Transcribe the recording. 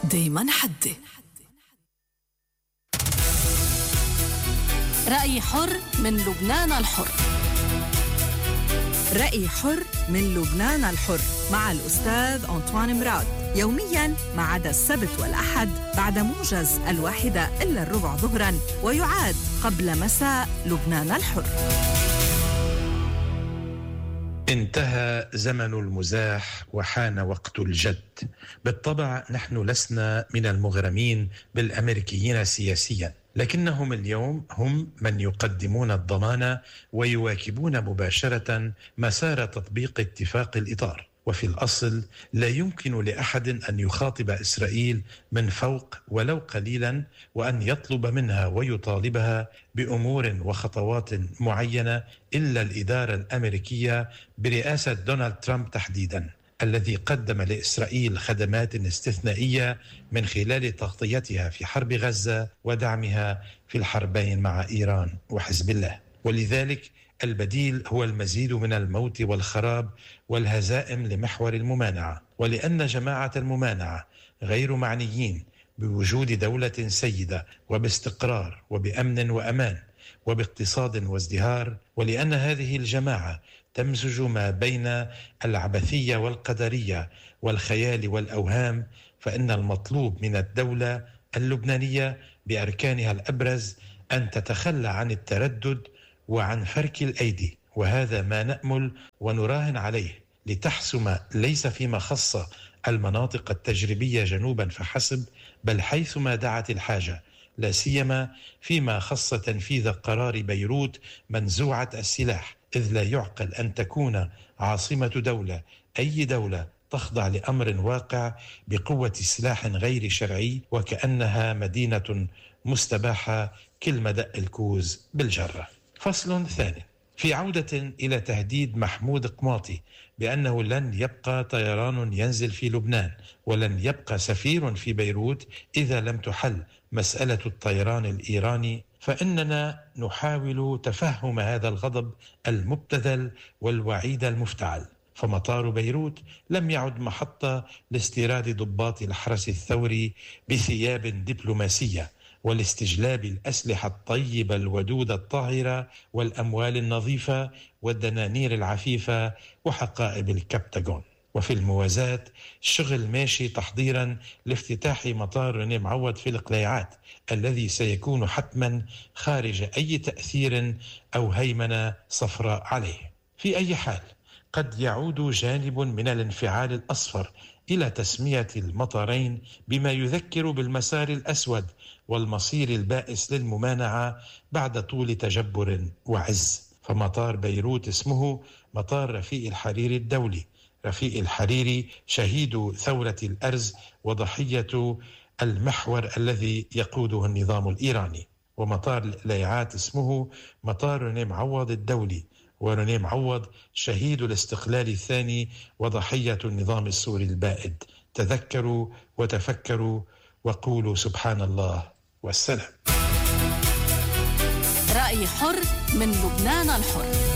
دايما حدي. رأي حر من لبنان الحر. رأي حر من لبنان الحر مع الأستاذ أنطوان مراد، يومياً ما عدا السبت والأحد بعد موجز 1:15 ظهراً، ويعاد قبل مساء لبنان الحر. انتهى زمن المزاح وحان وقت الجد. بالطبع نحن لسنا من المغرمين بالأمريكيين سياسياً، لكنهم اليوم هم من يقدمون الضمان ويواكبون مباشرة مسار تطبيق اتفاق الإطار. وفي الأصل لا يمكن لأحد أن يخاطب إسرائيل من فوق ولو قليلا، وأن يطلب منها ويطالبها بأمور وخطوات معينة إلا الإدارة الأمريكية برئاسة دونالد ترامب تحديدا، الذي قدم لإسرائيل خدمات استثنائية من خلال تغطيتها في حرب غزة ودعمها في الحربين مع إيران وحزب الله. ولذلك البديل هو المزيد من الموت والخراب والهزائم لمحور الممانعة. ولأن جماعة الممانعة غير معنيين بوجود دولة سيدة وباستقرار وبأمن وأمان وباقتصاد وازدهار، ولأن هذه الجماعة تمزج ما بين العبثية والقدرية والخيال والأوهام، فإن المطلوب من الدولة اللبنانية بأركانها الأبرز أن تتخلى عن التردد وعن فرك الأيدي، وهذا ما نأمل ونراهن عليه لتحسم ليس فيما خص المناطق التجريبية جنوبا فحسب، بل حيثما دعت الحاجة، لا سيما فيما خص تنفيذ قرار بيروت منزوعة السلاح، إذ لا يعقل أن تكون عاصمة دولة أي دولة تخضع لأمر واقع بقوة سلاح غير شرعي وكأنها مدينة مستباحة كالمدق الكوز بالجرة. فصل ثاني في عودة إلى تهديد محمود قماطي بأنه لن يبقى طيران ينزل في لبنان ولن يبقى سفير في بيروت إذا لم تحل مسألة الطيران الإيراني، فإننا نحاول تفهم هذا الغضب المبتذل والوعيد المفتعل. فمطار بيروت لم يعد محطة لاستيراد ضباط الحرس الثوري بثياب دبلوماسية والاستجلاب الأسلحة الطيبة الودودة الطاهرة والأموال النظيفة والدنانير العفيفة وحقائب الكبتاغون. وفي الموازاة الشغل ماشي تحضيرا لافتتاح مطار ريني معوض في القليعات، الذي سيكون حتما خارج أي تأثير أو هيمنة صفراء عليه. في أي حال قد يعود جانب من الانفعال الأصفر إلى تسمية المطارين بما يذكر بالمسار الأسود والمصير البائس للممانعة بعد طول تجبر وعز. فمطار بيروت اسمه مطار رفيق الحريري الدولي. رفيق الحريري شهيد ثورة الأرز وضحية المحور الذي يقوده النظام الإيراني. ومطار القليعات اسمه مطار ريني معوض الدولي، وريني معوض شهيد الاستقلال الثاني وضحية النظام السوري البائد. تذكروا وتفكروا وقولوا سبحان الله والسلام. رأي حر من لبنان الحر.